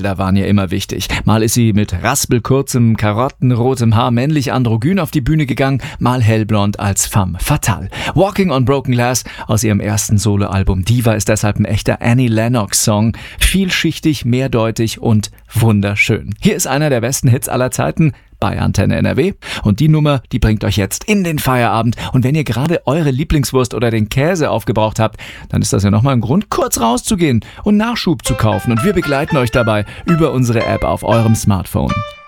Bilder waren ihr immer wichtig. Mal ist sie mit raspelkurzem, karottenrotem Haar männlich androgyn auf die Bühne gegangen, mal hellblond als femme fatale. Walking on Broken Glass aus ihrem ersten Soloalbum Diva ist deshalb ein echter Annie Lennox-Song. Vielschichtig, mehrdeutig und wunderschön. Hier ist einer der besten Hits aller Zeiten bei Antenne NRW. Und die Nummer, die bringt euch jetzt in den Feierabend. Und wenn ihr gerade eure Lieblingswurst oder den Käse aufgebraucht habt, dann ist das ja nochmal ein Grund, kurz rauszugehen und Nachschub zu kaufen. Und wir begleiten euch dabei über unsere App auf eurem Smartphone.